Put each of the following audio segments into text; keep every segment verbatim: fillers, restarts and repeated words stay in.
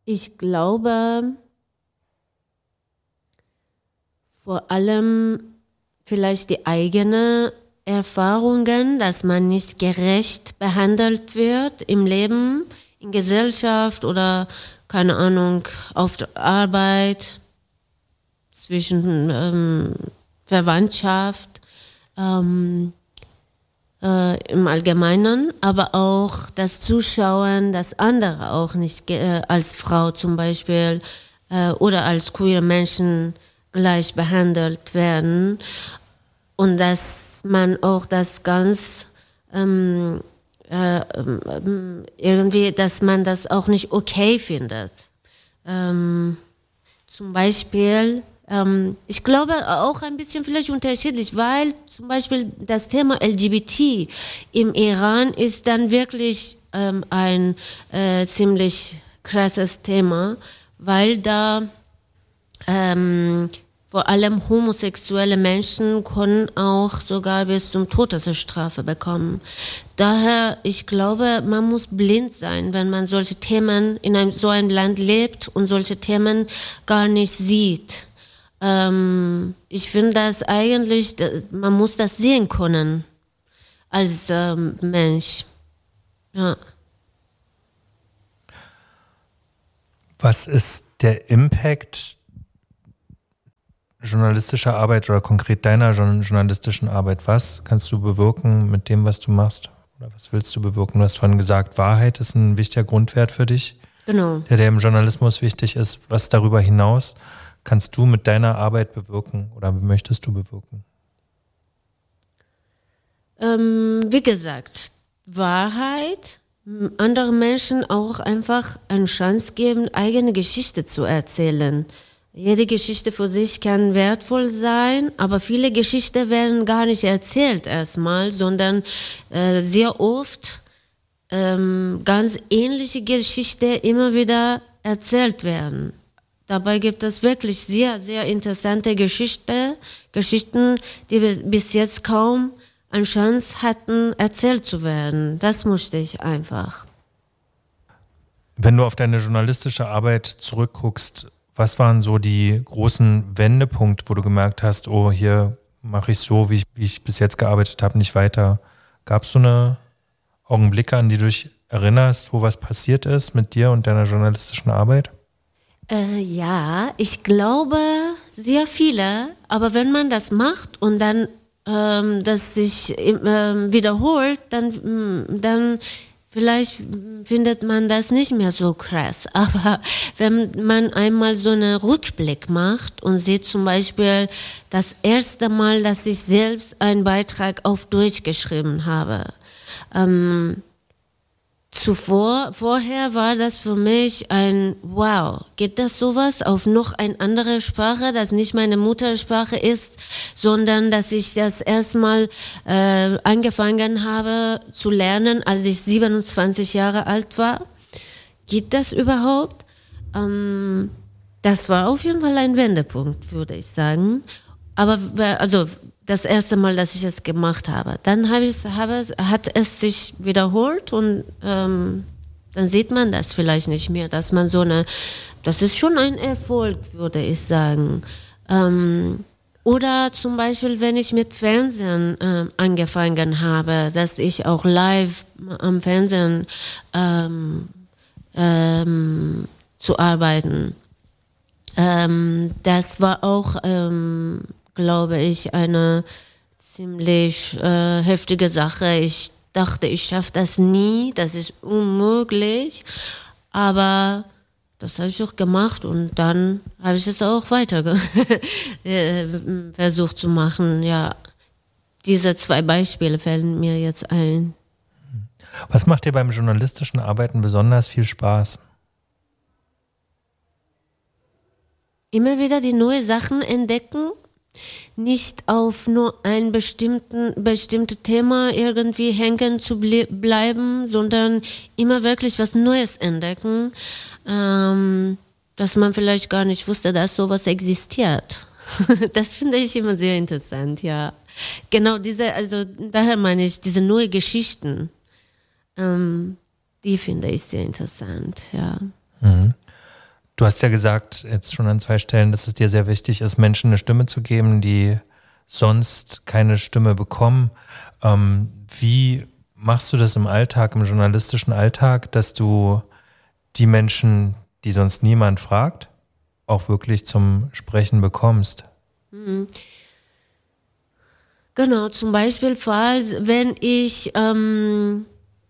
Ich glaube, vor allem vielleicht die eigenen Erfahrungen, dass man nicht gerecht behandelt wird im Leben, in Gesellschaft oder, keine Ahnung, auf der Arbeit, zwischen ähm, Verwandtschaft, ähm, äh, im Allgemeinen, aber auch das Zuschauen, dass andere auch nicht äh, als Frau zum Beispiel äh, oder als queere Menschen gleich behandelt werden und dass man auch das ganz ähm, äh, ähm, irgendwie, dass man das auch nicht okay findet. Ähm, zum Beispiel, ähm, ich glaube auch ein bisschen vielleicht unterschiedlich, weil zum Beispiel das Thema L G B T im Iran ist dann wirklich ähm, ein äh, ziemlich krasses Thema, weil da ähm, vor allem homosexuelle Menschen können auch sogar bis zum Todesstrafe bekommen. Daher, ich glaube, man muss blind sein, wenn man solche Themen in einem, so einem Land lebt und solche Themen gar nicht sieht. Ähm, ich finde das eigentlich, man muss das sehen können als ähm, Mensch. Ja. Was ist der Impact journalistischer Arbeit oder konkret deiner journalistischen Arbeit? Was kannst du bewirken mit dem, was du machst? Oder was willst du bewirken? Du hast vorhin gesagt, Wahrheit ist ein wichtiger Grundwert für dich, genau. der, der im Journalismus wichtig ist. Was darüber hinaus kannst du mit deiner Arbeit bewirken oder möchtest du bewirken? Ähm, wie gesagt, Wahrheit, anderen Menschen auch einfach eine Chance geben, eigene Geschichte zu erzählen. Jede Geschichte für sich kann wertvoll sein, aber viele Geschichten werden gar nicht erzählt erstmal, sondern äh, sehr oft ähm, ganz ähnliche Geschichten immer wieder erzählt werden. Dabei gibt es wirklich sehr, sehr interessante Geschichte, Geschichten, die bis jetzt kaum eine Chance hatten, erzählt zu werden. Das möchte ich einfach. Wenn du auf deine journalistische Arbeit zurückguckst, was waren so die großen Wendepunkte, wo du gemerkt hast, oh, hier mache ich so, wie ich, wie ich bis jetzt gearbeitet habe, nicht weiter? Gab es so eine Augenblicke, an die du dich erinnerst, wo was passiert ist mit dir und deiner journalistischen Arbeit? Äh, ja, ich glaube sehr viele, aber wenn man das macht und dann ähm, das sich ähm, wiederholt, dann, dann vielleicht findet man das nicht mehr so krass. Aber wenn man einmal so einen Rückblick macht und sieht zum Beispiel das erste Mal, dass ich selbst einen Beitrag auf Deutsch geschrieben habe, ähm, Zuvor, vorher war das für mich ein Wow, geht das sowas auf noch eine andere Sprache, das nicht meine Muttersprache ist, sondern dass ich das erstmal äh, angefangen habe zu lernen, als ich siebenundzwanzig Jahre alt war. Geht das überhaupt? Ähm, das war auf jeden Fall ein Wendepunkt, würde ich sagen. Aber also das erste Mal, dass ich es gemacht habe. Dann habe ich, habe, hat es sich wiederholt und ähm, dann sieht man das vielleicht nicht mehr, dass man so eine, das ist schon ein Erfolg, würde ich sagen. Ähm, oder zum Beispiel, wenn ich mit Fernsehen äh, angefangen habe, dass ich auch live am Fernsehen ähm, ähm, zu arbeiten. Ähm, das war auch ähm, glaube ich, eine ziemlich äh, heftige Sache. Ich dachte, ich schaffe das nie, das ist unmöglich, aber das habe ich auch gemacht und dann habe ich es auch weiter äh, versucht zu machen. Ja, diese zwei Beispiele fallen mir jetzt ein. Was macht dir beim journalistischen Arbeiten besonders viel Spaß? Immer wieder die neuen Sachen entdecken. Nicht auf nur ein bestimmten, bestimmtes Thema irgendwie hängen zu ble- bleiben, sondern immer wirklich was Neues entdecken, ähm, dass man vielleicht gar nicht wusste, dass sowas existiert. Das finde ich immer sehr interessant, ja. Genau diese, also daher meine ich, diese neuen Geschichten, ähm, die finde ich sehr interessant, ja. Mhm. Du hast ja gesagt, jetzt schon an zwei Stellen, dass es dir sehr wichtig ist, Menschen eine Stimme zu geben, die sonst keine Stimme bekommen. Ähm, wie machst du das im Alltag, im journalistischen Alltag, dass du die Menschen, die sonst niemand fragt, auch wirklich zum Sprechen bekommst? Mhm. Genau, zum Beispiel, falls, wenn ich ähm,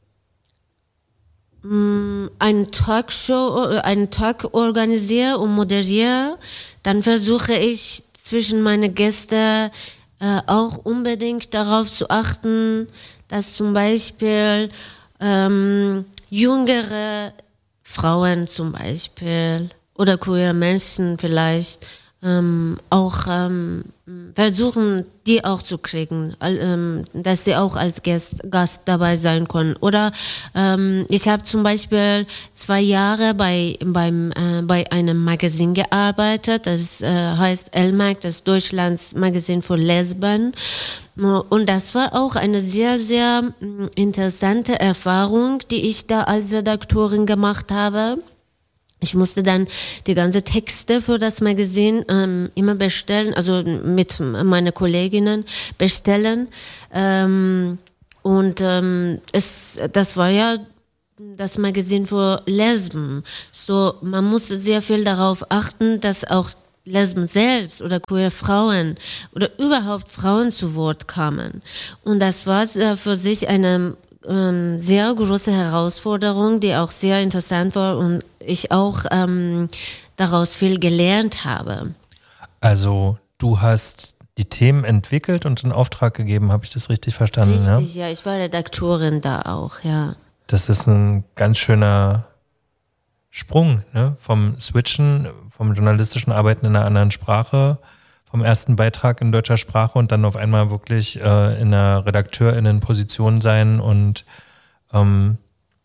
einen Talkshow, einen Talk organisiere und moderiere, dann versuche ich zwischen meine Gäste äh, auch unbedingt darauf zu achten, dass zum Beispiel ähm, jüngere Frauen zum Beispiel oder queere Menschen vielleicht ähm, auch ähm, versuchen, die auch zu kriegen, ähm, dass sie auch als Gast, Gast dabei sein können. Oder ähm, ich habe zum Beispiel zwei Jahre bei, beim, äh, bei einem Magazin gearbeitet, das äh, heißt L M A G, das ist Deutschlands Magazin für Lesben. Und das war auch eine sehr, sehr interessante Erfahrung, die ich da als Redaktorin gemacht habe. Ich musste dann die ganzen Texte für das Magazin ähm, immer bestellen, also mit meinen Kolleginnen bestellen. Ähm, und ähm, es, das war ja das Magazin für Lesben. So, man musste sehr viel darauf achten, dass auch Lesben selbst oder queere Frauen oder überhaupt Frauen zu Wort kamen. Und das war für sich eine ähm, sehr große Herausforderung, die auch sehr interessant war und ich auch ähm, daraus viel gelernt habe. Also du hast die Themen entwickelt und in Auftrag gegeben, habe ich das richtig verstanden? Richtig, ja? ja, ich war Redaktorin da auch, ja. Das ist ein ganz schöner Sprung, ne? Vom Switchen, vom journalistischen Arbeiten in einer anderen Sprache, vom ersten Beitrag in deutscher Sprache und dann auf einmal wirklich äh, in einer RedakteurInnen-Position sein und ähm,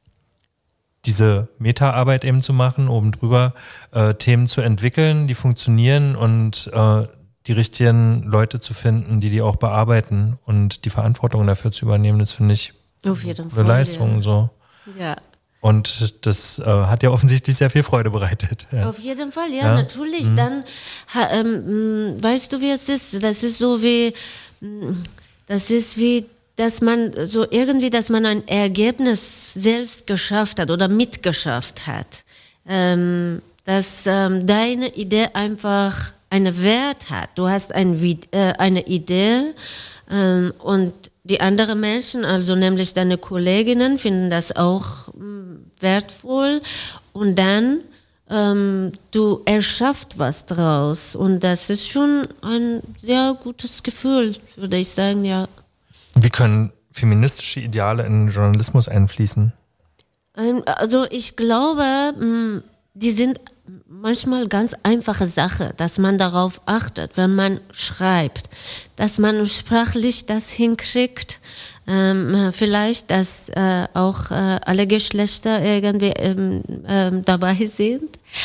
diese Meta-Arbeit eben zu machen, oben drüber äh, Themen zu entwickeln, die funktionieren und äh, die richtigen Leute zu finden, die die auch bearbeiten und die Verantwortung dafür zu übernehmen, das finde ich auf jeden eine Fall, Leistung. Ja. So. Ja. Und das äh, hat ja offensichtlich sehr viel Freude bereitet. Ja. Auf jeden Fall, ja, ja? natürlich. Mhm. Dann, ha, ähm, weißt du, wie es ist? Das ist so wie, das ist wie, dass man so irgendwie, dass man ein Ergebnis selbst geschafft hat oder mitgeschafft hat. Ähm, dass ähm, deine Idee einfach einen Wert hat. Du hast ein, äh, eine Idee ähm, und die anderen Menschen, also nämlich deine Kolleginnen, finden das auch mh, wertvoll und dann ähm, du erschaffst was draus und das ist schon ein sehr gutes Gefühl, würde ich sagen, ja. Wie können feministische Ideale in den Journalismus einfließen? Ähm, also ich glaube, mh, die sind manchmal ganz einfache Sache, dass man darauf achtet, wenn man schreibt, dass man sprachlich das hinkriegt, ähm, vielleicht, dass äh, auch äh, alle Geschlechter irgendwie ähm, ähm, dabei sind,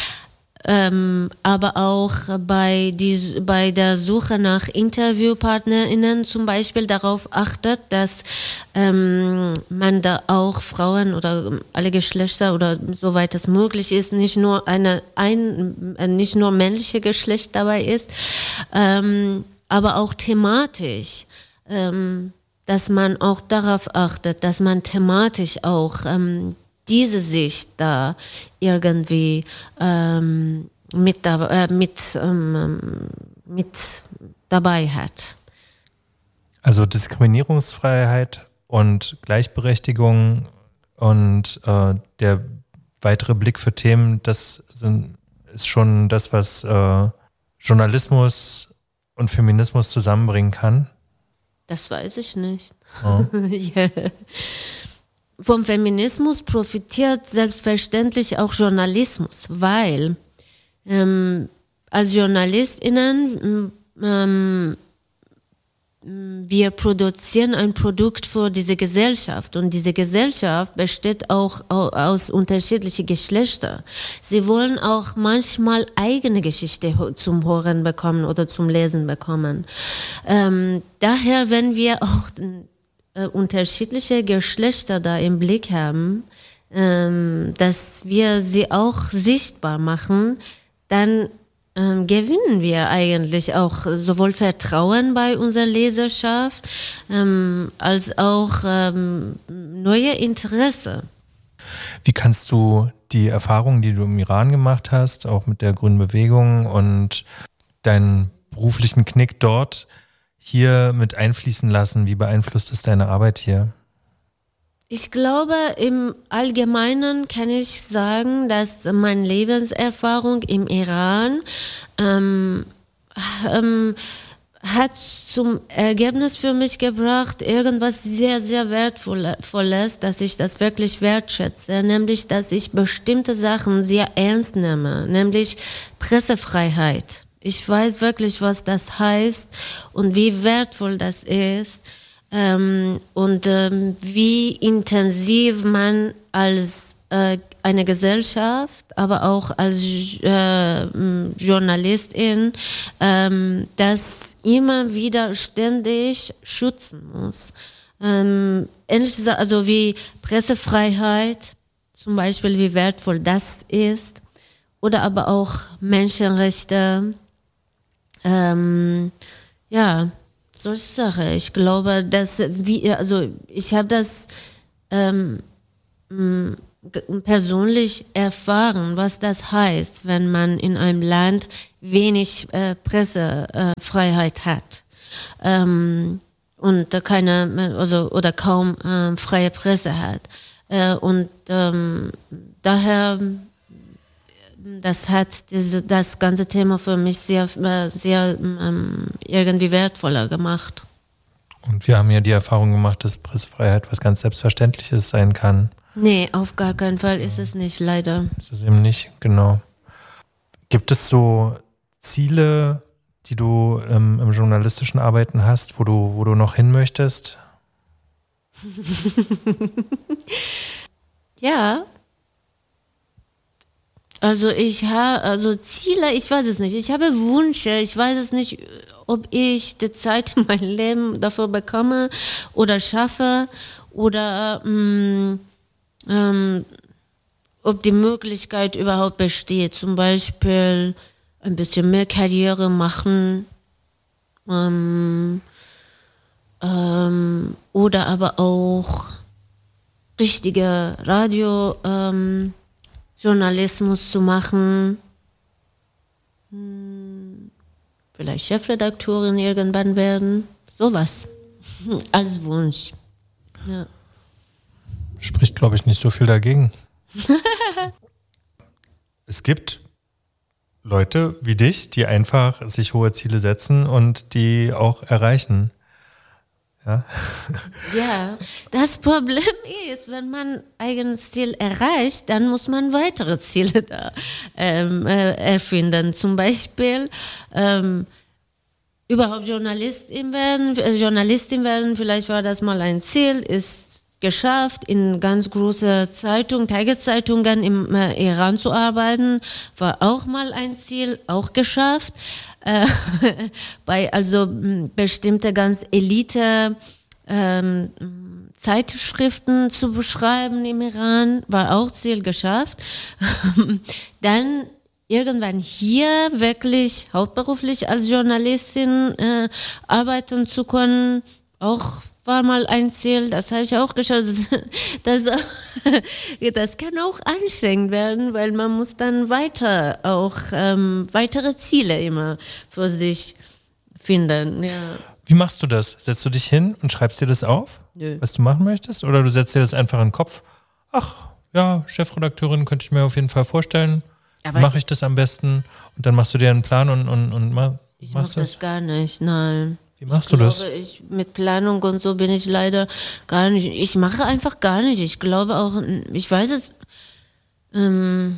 ähm, aber auch bei, die, bei der Suche nach InterviewpartnerInnen zum Beispiel darauf achtet, dass ähm, man da auch Frauen oder alle Geschlechter oder soweit es möglich ist, nicht nur eine ein, nicht nur männliche Geschlecht dabei ist, ähm, aber auch thematisch, ähm, dass man auch darauf achtet, dass man thematisch auch ähm, diese Sicht da irgendwie ähm, mit, äh, mit, ähm, mit dabei hat. Also Diskriminierungsfreiheit und Gleichberechtigung und äh, der weitere Blick für Themen, das sind, ist schon das, was äh, Journalismus und Feminismus zusammenbringen kann. Das weiß ich nicht. Oh. Yeah. Vom Feminismus profitiert selbstverständlich auch Journalismus, weil ähm, als JournalistInnen ähm, wir produzieren ein Produkt für diese Gesellschaft und diese Gesellschaft besteht auch aus unterschiedlichen Geschlechtern. Sie wollen auch manchmal eigene Geschichte zum Hören bekommen oder zum Lesen bekommen. Ähm, daher, wenn wir auch äh, unterschiedliche Geschlechter da im Blick haben, ähm, dass wir sie auch sichtbar machen, dann ähm, gewinnen wir eigentlich auch sowohl Vertrauen bei unserer Leserschaft ähm, als auch ähm, neue Interesse. Wie kannst du die Erfahrungen, die du im Iran gemacht hast, auch mit der Grünen Bewegung und deinen beruflichen Knick dort hier mit einfließen lassen? Wie beeinflusst es deine Arbeit hier? Ich glaube, im Allgemeinen kann ich sagen, dass meine Lebenserfahrung im Iran ähm, ähm, hat zum Ergebnis für mich gebracht, irgendwas sehr, sehr Wertvolles, dass ich das wirklich wertschätze, nämlich, dass ich bestimmte Sachen sehr ernst nehme, nämlich Pressefreiheit. Ich weiß wirklich, was das heißt und wie wertvoll das ist. Ähm, und ähm, wie intensiv man als äh, eine Gesellschaft, aber auch als äh, Journalistin ähm, das immer wieder ständig schützen muss. Ähm, ähnlich gesagt, also wie Pressefreiheit, zum Beispiel, wie wertvoll das ist, oder aber auch Menschenrechte, ähm, ja, solche Sache. Ich glaube, dass wir, also ich habe das ähm, m, persönlich erfahren, was das heißt, wenn man in einem Land wenig äh, Pressefreiheit äh, hat ähm, und keine, also oder kaum äh, freie Presse hat. Äh, und ähm, daher das hat diese, das ganze Thema für mich sehr, sehr ähm, irgendwie wertvoller gemacht. Und wir haben ja die Erfahrung gemacht, dass Pressefreiheit was ganz Selbstverständliches sein kann. Nee, auf gar keinen Fall ist es nicht, leider. Ist es eben nicht, genau. Gibt es so Ziele, die du ähm, im journalistischen Arbeiten hast, wo du, wo du noch hin möchtest? Ja. Also ich habe, also Ziele, ich weiß es nicht. Ich habe Wünsche, ich weiß es nicht, ob ich die Zeit in meinem Leben dafür bekomme oder schaffe oder mh, ähm, ob die Möglichkeit überhaupt besteht. Zum Beispiel ein bisschen mehr Karriere machen ähm, ähm, oder aber auch richtige Radio ähm, Journalismus zu machen, hm, vielleicht Chefredakteurin irgendwann werden, sowas, als Wunsch. Ja. Spricht, glaube ich, nicht so viel dagegen. Es gibt Leute wie dich, die einfach sich hohe Ziele setzen und die auch erreichen. Ja. Ja, das Problem ist, wenn man eigenes Ziel erreicht, dann muss man weitere Ziele da ähm, äh, erfinden. Zum Beispiel ähm, überhaupt Journalistin werden, äh, Journalistin werden, vielleicht war das mal ein Ziel, ist geschafft, in ganz große Zeitungen, Tageszeitungen im äh, Iran zu arbeiten, war auch mal ein Ziel, auch geschafft. Äh, bei also m, bestimmte ganz Elite ähm, Zeitschriften zu beschreiben im Iran, war auch Ziel geschafft. Dann irgendwann hier wirklich hauptberuflich als Journalistin äh, arbeiten zu können, auch war mal ein Ziel, das habe ich auch geschafft. Das, das, das kann auch anstrengend werden, weil man muss dann weiter auch ähm, weitere Ziele immer für sich finden. Ja. Wie machst du das? Setzt du dich hin und schreibst dir das auf, Nö. was du machen möchtest? Oder du setzt dir das einfach in den Kopf? Ach, ja, Chefredakteurin könnte ich mir auf jeden Fall vorstellen. Mache ich das am besten? Und dann machst du dir einen Plan und, und, und ma- ich machst mach das gar nicht, nein. Wie machst ich du glaube, das? Ich, mit Planung und so bin ich leider gar nicht. Ich mache einfach gar nicht. Ich glaube auch, ich weiß es, ähm,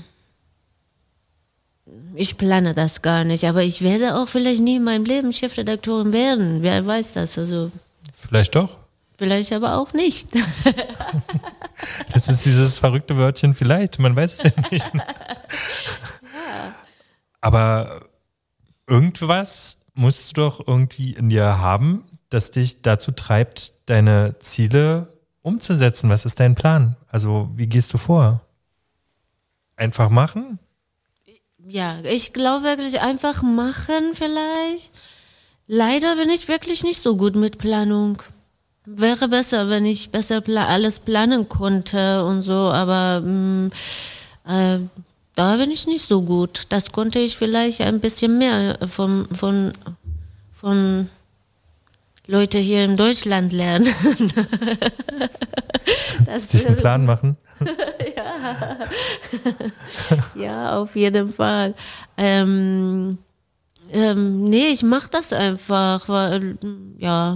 ich plane das gar nicht. Aber ich werde auch vielleicht nie in meinem Leben Chefredakteurin werden. Wer weiß das? Also vielleicht doch. Vielleicht aber auch nicht. Das ist dieses verrückte Wörtchen vielleicht. Man weiß es ja nicht. Ja. Aber irgendwas musst du doch irgendwie in dir haben, das dich dazu treibt, deine Ziele umzusetzen? Was ist dein Plan? Also wie gehst du vor? Einfach machen? Ja, ich glaube wirklich einfach machen vielleicht. Leider bin ich wirklich nicht so gut mit Planung. Wäre besser, wenn ich besser pla- alles planen konnte und so, aber mh, äh, da bin ich nicht so gut. Das konnte ich vielleicht ein bisschen mehr von, von, von Leuten hier in Deutschland lernen. Das Sich einen Plan machen? ja. Ja, auf jeden Fall. Ähm, ähm, nee, ich mache das einfach, weil, ja,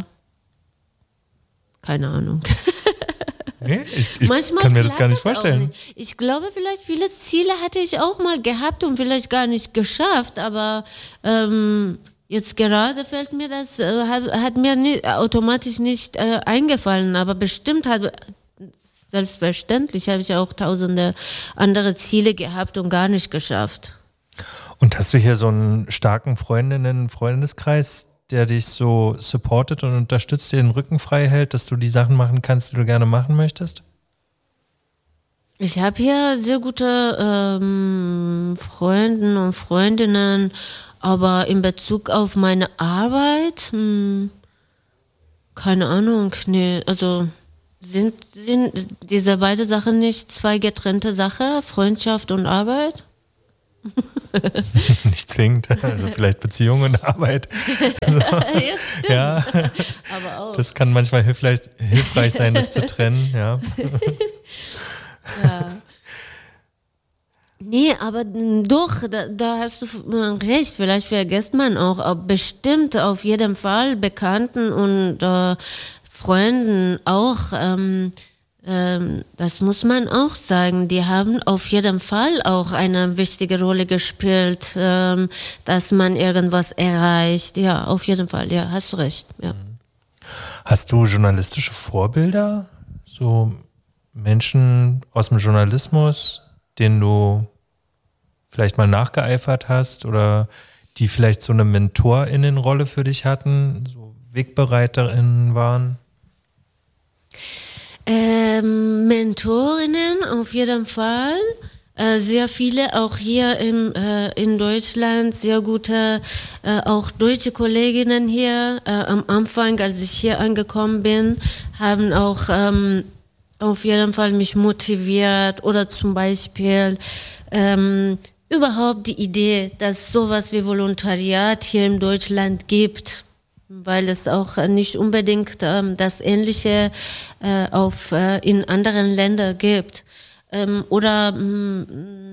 keine Ahnung. Nee, ich, ich Manchmal kann mir das gar nicht klappt das vorstellen. auch nicht. Ich glaube, vielleicht viele Ziele hatte ich auch mal gehabt und vielleicht gar nicht geschafft, aber ähm, jetzt gerade fällt mir das, äh, hat, hat mir nie, automatisch nicht äh, eingefallen, aber bestimmt hat, selbstverständlich habe ich auch tausende andere Ziele gehabt und gar nicht geschafft. Und hast du hier so einen starken Freundinnen, Freundeskreis, der dich so supportet und unterstützt, dir den Rücken frei hält, dass du die Sachen machen kannst, die du gerne machen möchtest? Ich habe hier sehr gute ähm, Freunde und Freundinnen, aber in Bezug auf meine Arbeit, mh, keine Ahnung, nee, also sind, sind diese beiden Sachen nicht zwei getrennte Sachen, Freundschaft und Arbeit? Nicht zwingend, also vielleicht Beziehung und Arbeit. So. Ja, stimmt. Ja, Aber auch. das kann manchmal hilfreich, hilfreich sein, das zu trennen, ja. Ja. Nee, aber doch, da, da hast du recht. Vielleicht vergisst man auch, aber bestimmt auf jeden Fall Bekannten und äh, Freunden auch. Ähm, ähm, das muss man auch sagen. Die haben auf jeden Fall auch eine wichtige Rolle gespielt, ähm, dass man irgendwas erreicht. Ja, auf jeden Fall. Ja, hast du recht. Ja. Hast du journalistische Vorbilder? So Menschen aus dem Journalismus, denen du vielleicht mal nachgeeifert hast oder die vielleicht so eine MentorInnen-Rolle für dich hatten, so WegbereiterInnen waren? Ähm, Mentorinnen auf jeden Fall. Äh, sehr viele, auch hier im, äh, in Deutschland, sehr gute, äh, auch deutsche Kolleginnen hier. Äh, am Anfang, als ich hier angekommen bin, haben auch ähm, auf jeden Fall mich motiviert oder zum Beispiel ähm, überhaupt die Idee, dass sowas wie Volontariat hier in Deutschland gibt, weil es auch nicht unbedingt ähm, das Ähnliche äh, auf, äh, in anderen Ländern gibt. Ähm, oder mh,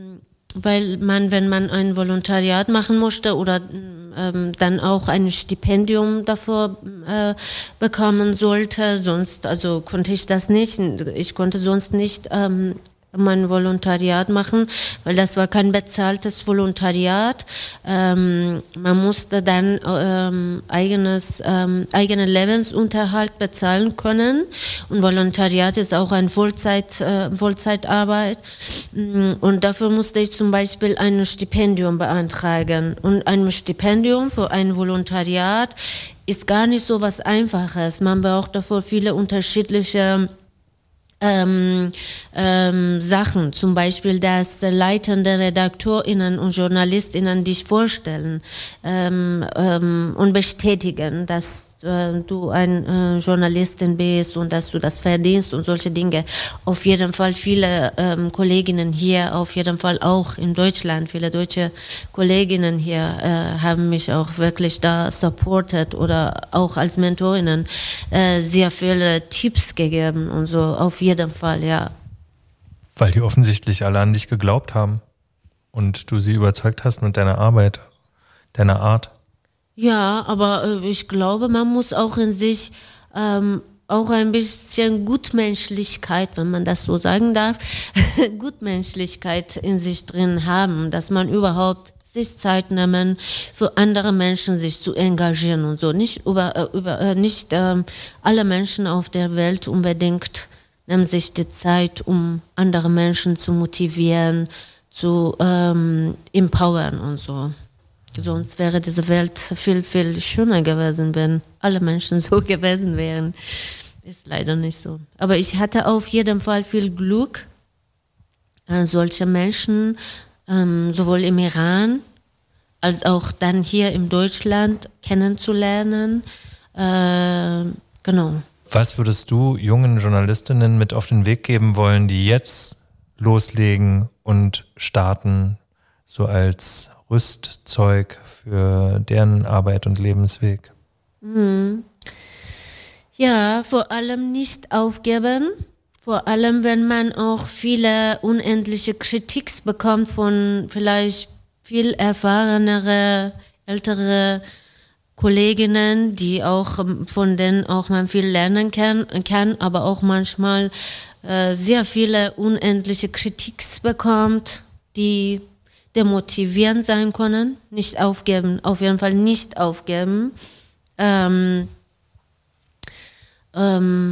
weil man, wenn man ein Volontariat machen möchte oder ähm, dann auch ein Stipendium dafür äh, bekommen sollte, sonst, also konnte ich das nicht, ich konnte sonst nicht ähm, mein Volontariat machen, weil das war kein bezahltes Volontariat. Ähm, man musste dann ähm, eigenes, ähm, eigenen Lebensunterhalt bezahlen können und Volontariat ist auch eine Vollzeit, äh, Vollzeitarbeit und dafür musste ich zum Beispiel ein Stipendium beantragen und ein Stipendium für ein Volontariat ist gar nicht so was Einfaches. Man braucht dafür viele unterschiedliche Ähm, ähm, Sachen, zum Beispiel, dass leitende RedakteurInnen und JournalistInnen dich vorstellen ähm, ähm, und bestätigen, dass äh, du ein äh, Journalistin bist und dass du das verdienst und solche Dinge. Auf jeden Fall viele ähm, Kolleginnen hier, auf jeden Fall auch in Deutschland, viele deutsche Kolleginnen hier äh, haben mich auch wirklich da supportet oder auch als Mentorinnen äh, sehr viele Tipps gegeben und so, auf jeden Fall, ja. Weil die offensichtlich alle an dich geglaubt haben und du sie überzeugt hast mit deiner Arbeit, deiner Art. Ja, aber äh, ich glaube, man muss auch in sich ähm, auch ein bisschen Gutmenschlichkeit, wenn man das so sagen darf, Gutmenschlichkeit in sich drin haben, dass man überhaupt sich Zeit nehmen, für andere Menschen sich zu engagieren und so. Nicht über, äh, über äh, nicht ähm, alle Menschen auf der Welt unbedingt nehmen sich die Zeit, um andere Menschen zu motivieren, zu ähm, empowern und so. Sonst wäre diese Welt viel, viel schöner gewesen, wenn alle Menschen so gewesen wären. ist leider nicht so. Aber ich hatte auf jeden Fall viel Glück, äh, solche Menschen ähm, sowohl im Iran als auch dann hier in Deutschland kennenzulernen. Äh, genau. Was würdest du jungen Journalistinnen mit auf den Weg geben wollen, die jetzt loslegen und starten, so als Rüstzeug für deren Arbeit und Lebensweg? Mhm. Ja, vor allem nicht aufgeben. Vor allem, wenn man auch viele unendliche Kritik bekommt von vielleicht viel erfahrenere, ältere Kolleginnen, die auch von denen auch man viel lernen kann, kann aber auch manchmal äh, sehr viele unendliche Kritik bekommt, die demotivierend sein können. Nicht aufgeben, auf jeden Fall nicht aufgeben. Ähm, ähm,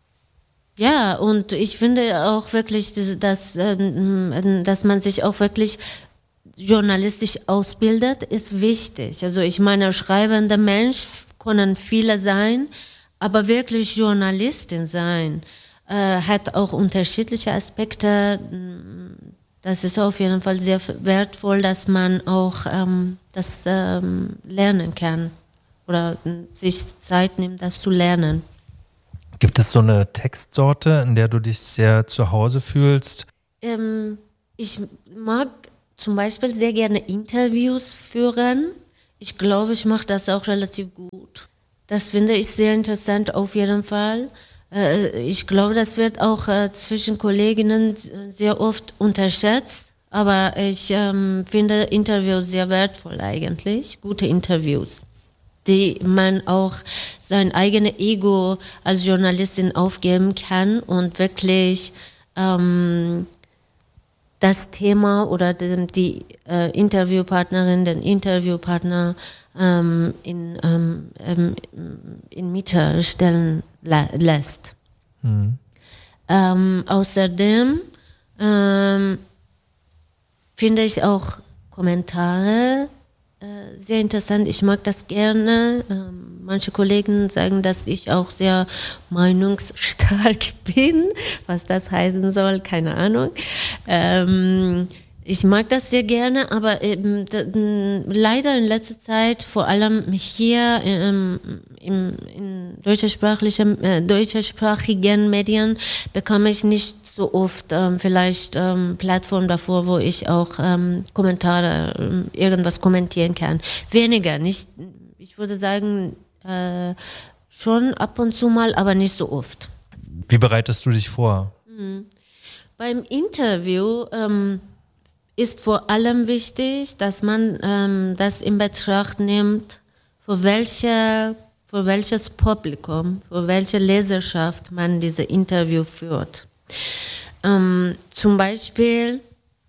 ja, und ich finde auch wirklich, dass, dass, dass man sich auch wirklich journalistisch ausbildet, ist wichtig. Also ich meine, schreibender Mensch können viele sein, aber wirklich Journalistin sein, äh, hat auch unterschiedliche Aspekte. Das ist auf jeden Fall sehr wertvoll, dass man auch ähm, das ähm, lernen kann oder sich Zeit nimmt, das zu lernen. Gibt es so eine Textsorte, in der du dich sehr zu Hause fühlst? Ähm, ich mag zum Beispiel sehr gerne Interviews führen. Ich glaube, ich mache das auch relativ gut. Das finde ich sehr interessant auf jeden Fall. Äh, ich glaube, das wird auch äh, zwischen Kolleginnen sehr oft unterschätzt. Aber ich ähm, finde Interviews sehr wertvoll eigentlich, gute Interviews, die man auch sein eigenes Ego als Journalistin aufgeben kann und wirklich ähm, das Thema oder die, die äh, Interviewpartnerin, den Interviewpartner ähm, in, ähm, in Mitte stellen la- lässt. Mhm. Ähm, außerdem ähm, finde ich auch Kommentare äh, sehr interessant. Ich mag das gerne. Ähm, manche Kollegen sagen, dass ich auch sehr meinungsstark bin. Was das heißen soll, keine Ahnung. Ähm, ich mag das sehr gerne, aber eben, d- d- leider in letzter Zeit, vor allem hier ähm, im, in deutschsprachigen, äh, deutschsprachigen Medien, bekomme ich nicht so oft ähm, vielleicht ähm, Plattformen davor, wo ich auch ähm, Kommentare, ähm, irgendwas kommentieren kann. Weniger, nicht, ich würde sagen, äh, schon ab und zu mal, aber nicht so oft. Wie bereitest du dich vor? Mhm. Beim Interview ähm, ist vor allem wichtig, dass man ähm, das in Betracht nimmt, für welche, für welches Publikum, für welche Leserschaft man diese Interview führt. Ähm, zum Beispiel,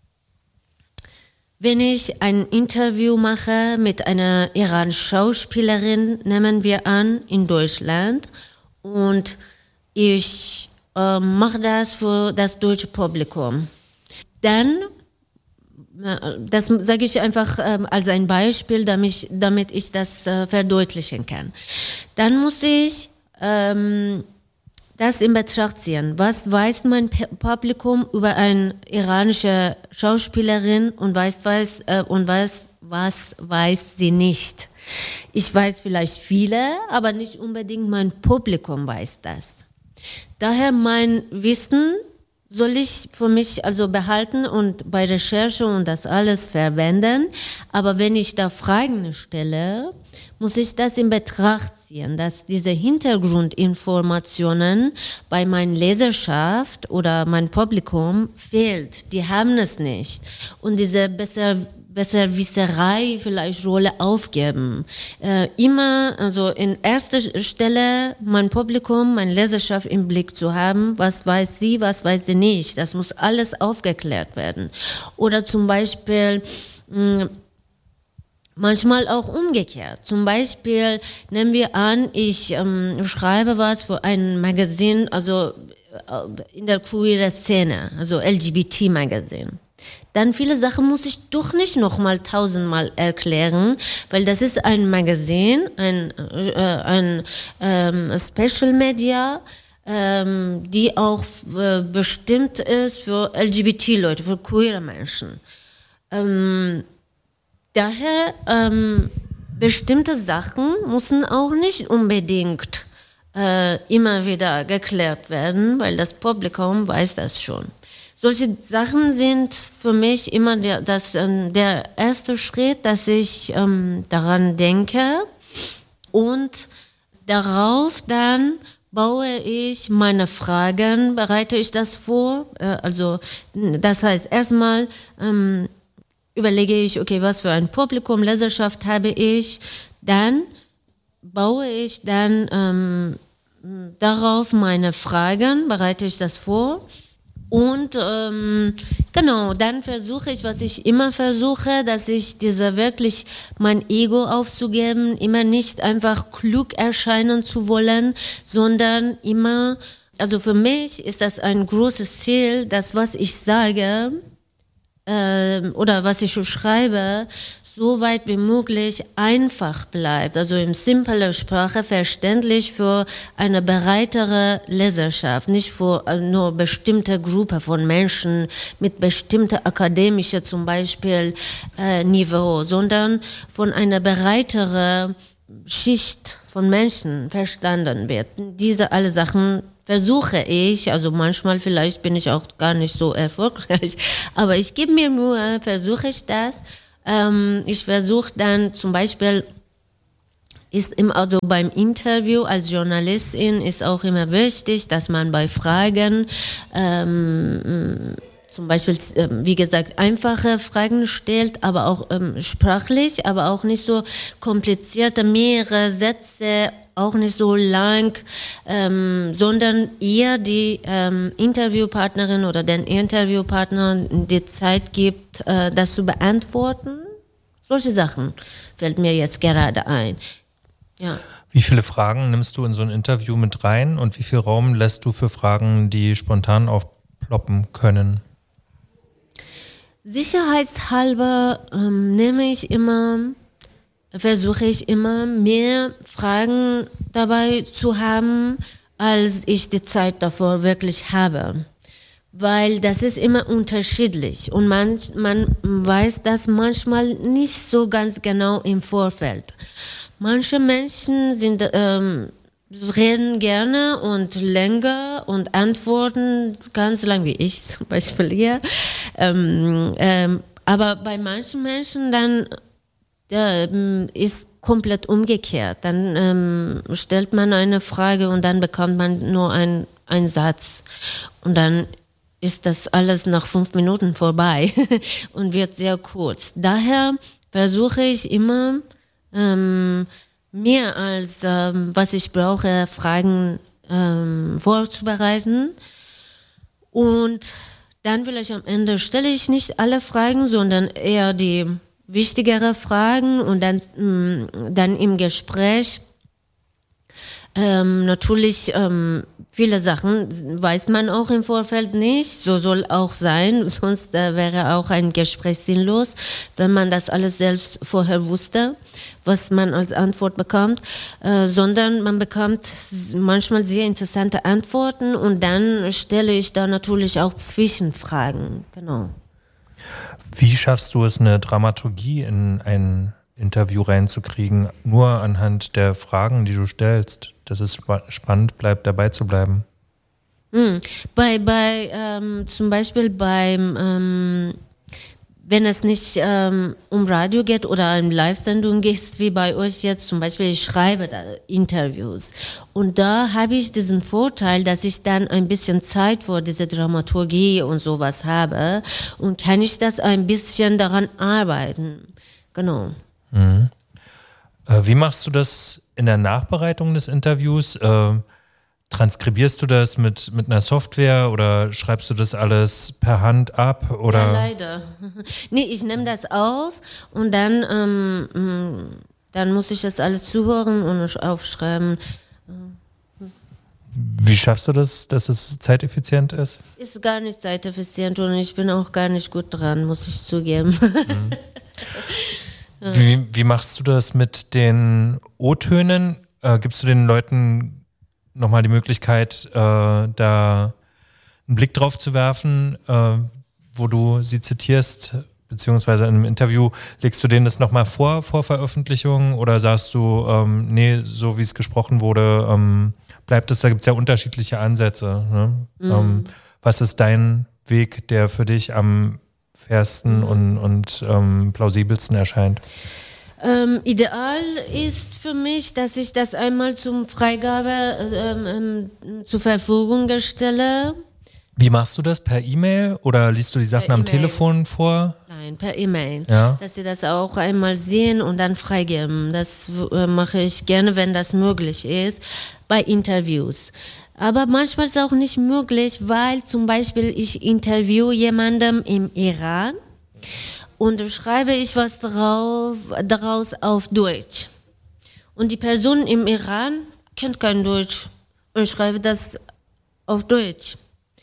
wenn ich ein Interview mache mit einer iranischen Schauspielerin, nehmen wir an, in Deutschland, und ich äh, mache das für das deutsche Publikum, dann, das sage ich einfach ähm, als ein Beispiel, damit ich, damit ich das äh, verdeutlichen kann, dann muss ich ähm, das in Betracht ziehen. Was weiß mein P- Publikum über eine iranische Schauspielerin und weiß, weiß, äh, und weiß, was weiß sie nicht? Ich weiß vielleicht viele, aber nicht unbedingt mein Publikum weiß das. Daher mein Wissen soll ich für mich also behalten und bei Recherche und das alles verwenden. Aber wenn ich da Fragen stelle, muss ich das in Betracht ziehen, dass diese Hintergrundinformationen bei meiner Leserschaft oder meinem Publikum fehlt. Die haben es nicht. Und diese besser Besserwisserei vielleicht Rolle aufgeben. Äh, immer, also in erster Stelle mein Publikum, meine Leserschaft im Blick zu haben, was weiß sie, was weiß sie nicht. Das muss alles aufgeklärt werden. Oder zum Beispiel mh, manchmal auch umgekehrt. Zum Beispiel nehmen wir an, ich ähm, schreibe was für ein Magazin, also äh, in der queer Szene, also L G B T-Magazin. Dann viele Sachen muss ich doch nicht nochmal tausendmal erklären, weil das ist ein Magazin, ein, äh, ein ähm, Special Media, ähm, die auch äh, bestimmt ist für L G B T-Leute, für queere Menschen. Ähm, daher ähm, bestimmte Sachen müssen auch nicht unbedingt äh, immer wieder geklärt werden, weil das Publikum weiß das schon. Solche Sachen sind für mich immer der, das, äh, der erste Schritt, dass ich ähm, daran denke und darauf dann baue ich meine Fragen, bereite ich das vor. Äh, also das heißt, erstmal ähm, überlege ich, okay, was für ein Publikum, Leserschaft habe ich. Dann baue ich dann ähm, darauf meine Fragen, bereite ich das vor. Und ähm, genau, dann versuche ich, was ich immer versuche, dass ich diese wirklich mein Ego aufzugeben, immer nicht einfach klug erscheinen zu wollen, sondern immer, also für mich ist das ein großes Ziel, dass was ich sage äh, oder was ich schreibe, so weit wie möglich einfach bleibt, also in simpler Sprache verständlich für eine breitere Leserschaft, nicht für nur bestimmte Gruppe von Menschen mit bestimmter akademischer zum Beispiel äh, Niveau, sondern von einer breiteren Schicht von Menschen verstanden wird. Diese alle Sachen versuche ich, also manchmal vielleicht bin ich auch gar nicht so erfolgreich, aber ich gebe mir Mühe, versuche ich das. Ähm, ich versuche dann zum Beispiel, ist im, also beim Interview als Journalistin ist auch immer wichtig, dass man bei Fragen ähm, zum Beispiel, äh, wie gesagt, einfache Fragen stellt, aber auch ähm, sprachlich, aber auch nicht so komplizierte, mehrere Sätze, auch nicht so lang, ähm, sondern eher die ähm, Interviewpartnerin oder den Interviewpartner die Zeit gibt, äh, das zu beantworten. Solche Sachen fällt mir jetzt gerade ein. Ja. Wie viele Fragen nimmst du in so ein Interview mit rein und wie viel Raum lässt du für Fragen, die spontan aufploppen können? Sicherheitshalber ähm, nehme ich immer versuche ich immer mehr Fragen dabei zu haben, als ich die Zeit davor wirklich habe. Weil das ist immer unterschiedlich und man, man weiß das manchmal nicht so ganz genau im Vorfeld. Manche Menschen sind, ähm, reden gerne und länger und antworten ganz lang, wie ich zum Beispiel hier. Ähm, ähm, aber bei manchen Menschen dann ja, ist komplett umgekehrt. Dann ähm, stellt man eine Frage und dann bekommt man nur ein, einen Satz. Und dann ist das alles nach fünf Minuten vorbei und wird sehr kurz. Daher versuche ich immer, ähm, mehr als ähm, was ich brauche, Fragen ähm, vorzubereiten. Und dann vielleicht am Ende stelle ich nicht alle Fragen, sondern eher die wichtigere Fragen und dann, mh, dann im Gespräch ähm, natürlich ähm, viele Sachen weiß man auch im Vorfeld nicht, so soll auch sein, sonst äh, wäre auch ein Gespräch sinnlos, wenn man das alles selbst vorher wusste, was man als Antwort bekommt, äh, sondern man bekommt manchmal sehr interessante Antworten und dann stelle ich da natürlich auch Zwischenfragen, genau. Wie schaffst du es, eine Dramaturgie in ein Interview reinzukriegen, nur anhand der Fragen, die du stellst, dass es spa- spannend bleibt, dabei zu bleiben? Hm. Bei, bei ähm, zum Beispiel beim, ähm, wenn es nicht ähm, um Radio geht oder eine Live-Sendung geht, wie bei euch jetzt zum Beispiel, ich schreibe da Interviews. Und da habe ich diesen Vorteil, dass ich dann ein bisschen Zeit für diese Dramaturgie und sowas habe und kann ich das ein bisschen daran arbeiten. Genau. Mhm. Äh, wie machst du das in der Nachbereitung des Interviews? Äh, transkribierst du das mit, mit einer Software oder schreibst du das alles per Hand ab? Oder? Ja, leider. Nee, ich nehme das auf und dann, ähm, dann muss ich das alles zuhören und aufschreiben. Wie schaffst du das, dass es zeiteffizient ist? Ist gar nicht zeiteffizient und ich bin auch gar nicht gut dran, muss ich zugeben. Mhm. Wie, wie machst du das mit den O-Tönen? Äh, gibst du den Leuten nochmal die Möglichkeit, äh, da einen Blick drauf zu werfen, äh, wo du sie zitierst, beziehungsweise in einem Interview. Legst du denen das nochmal vor, vor Veröffentlichung, oder sagst du, ähm, nee, so wie es gesprochen wurde, ähm, bleibt es, da gibt es ja unterschiedliche Ansätze. Ne? Mhm. Ähm, was ist dein Weg, der für dich am fairsten mhm. und, und ähm, plausibelsten erscheint? Ähm, ideal ist für mich, dass ich das einmal zum Freigabe ähm, ähm, zur Verfügung stelle. Wie machst du das? Per E-Mail oder liest du die Sachen per am E-Mail. Telefon vor? Nein, per E-Mail. Ja. Dass sie das auch einmal sehen und dann freigeben. Das äh, mache ich gerne, wenn das möglich ist, bei Interviews. Aber manchmal ist es auch nicht möglich, weil zum Beispiel ich interview jemanden im Iran und schreibe ich was drauf, daraus auf Deutsch. Und die Person im Iran kennt kein Deutsch und schreibe das auf Deutsch.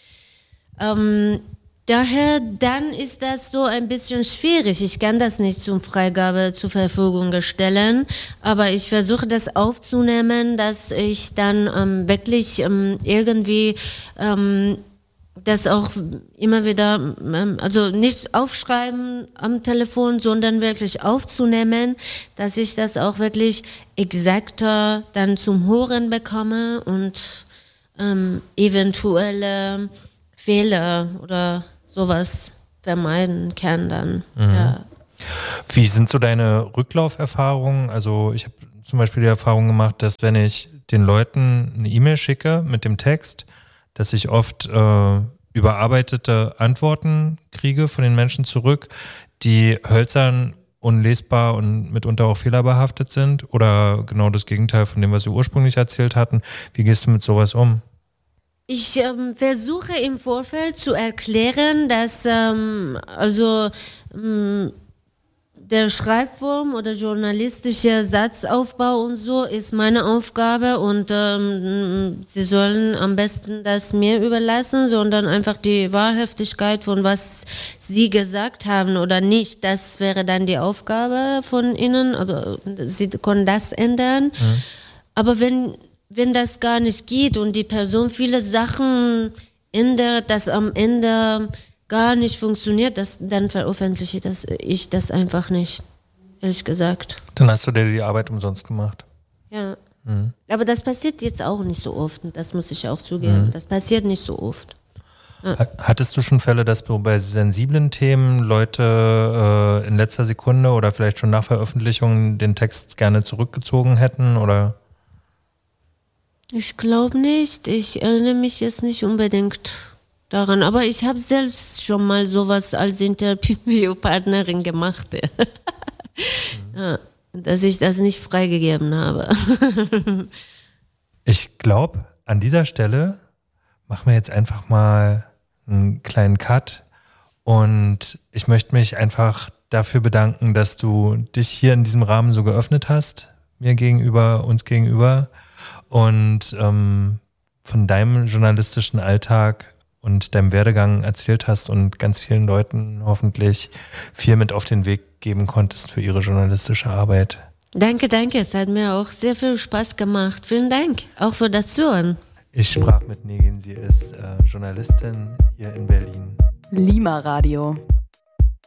Ähm, daher, dann ist das so ein bisschen schwierig. Ich kann das nicht zum Freigabe zur Verfügung stellen, aber ich versuche das aufzunehmen, dass ich dann ähm, wirklich ähm, irgendwie ähm, das auch immer wieder, ähm, also nicht aufschreiben am Telefon, sondern wirklich aufzunehmen, dass ich das auch wirklich exakter dann zum Hören bekomme und ähm, eventuelle Fehler oder sowas vermeiden kann dann. Mhm. Ja. Wie sind so deine Rücklauferfahrungen? Also ich habe zum Beispiel die Erfahrung gemacht, dass wenn ich den Leuten eine E-Mail schicke mit dem Text, dass ich oft äh, überarbeitete Antworten kriege von den Menschen zurück, die hölzern, unlesbar und mitunter auch fehlerbehaftet sind, oder genau das Gegenteil von dem, was sie ursprünglich erzählt hatten. Wie gehst du mit sowas um? Ich ähm, versuche im Vorfeld zu erklären, dass ähm, also ähm, der Schreibform oder journalistische Satzaufbau und so ist meine Aufgabe, und ähm, sie sollen am besten das mir überlassen, sondern einfach die Wahrhaftigkeit von was sie gesagt haben oder nicht, das wäre dann die Aufgabe von ihnen, also sie können das ändern. Mhm. Aber wenn Wenn das gar nicht geht und die Person viele Sachen ändert, das am Ende gar nicht funktioniert, das, dann veröffentliche das, ich das einfach nicht, ehrlich gesagt. Dann hast du dir die Arbeit umsonst gemacht. Ja, mhm. Aber das passiert jetzt auch nicht so oft, das muss ich auch zugeben. Mhm. Das passiert nicht so oft. Ja. Hattest du schon Fälle, dass du bei sensiblen Themen Leute äh, in letzter Sekunde oder vielleicht schon nach Veröffentlichung den Text gerne zurückgezogen hätten, oder? Ich glaube nicht. Ich erinnere mich jetzt nicht unbedingt daran. Aber ich habe selbst schon mal sowas als Interviewpartnerin gemacht. mhm. Ja, dass ich das nicht freigegeben habe. Ich glaube, an dieser Stelle machen wir jetzt einfach mal einen kleinen Cut. Und ich möchte mich einfach dafür bedanken, dass du dich hier in diesem Rahmen so geöffnet hast, mir gegenüber, uns gegenüber. Und ähm, von deinem journalistischen Alltag und deinem Werdegang erzählt hast und ganz vielen Leuten hoffentlich viel mit auf den Weg geben konntest für ihre journalistische Arbeit. Danke, danke. Es hat mir auch sehr viel Spaß gemacht. Vielen Dank, auch für das Zuhören. Ich sprach mit Negin, sie ist äh, Journalistin hier in Berlin. Lima Radio.